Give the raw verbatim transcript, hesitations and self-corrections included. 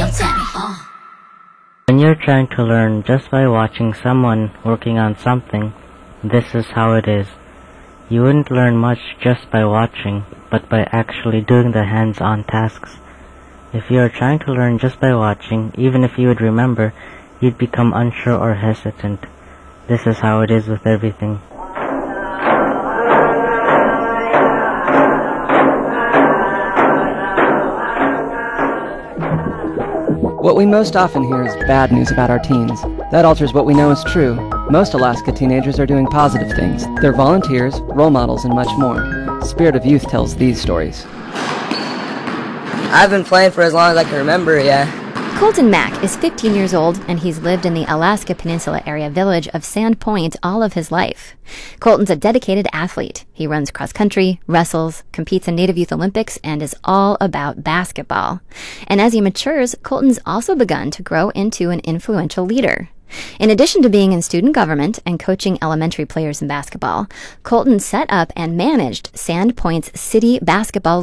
When you're trying to learn just by watching someone working on something, this is how it is. You wouldn't learn much just by watching, but by actually doing the hands-on tasks. If you are trying to learn just by watching, even if you would remember, you'd become unsure or hesitant. This is how it is with everything. What we most often hear is bad news about our teens. That alters what we know is true. Most Alaska teenagers are doing positive things. They're volunteers, role models, and much more. Spirit of Youth tells these stories. I've been playing for as long as I can remember, yeah. Colton Mack is fifteen years old, and he's lived in the Alaska Peninsula area village of Sand Point all of his life. Colton's a dedicated athlete. He runs cross-country, wrestles, competes in Native Youth Olympics, and is all about basketball. And as he matures, Colton's also begun to grow into an influential leader. In addition to being in student government and coaching elementary players in basketball, Colton set up and managed Sand Point's city basketball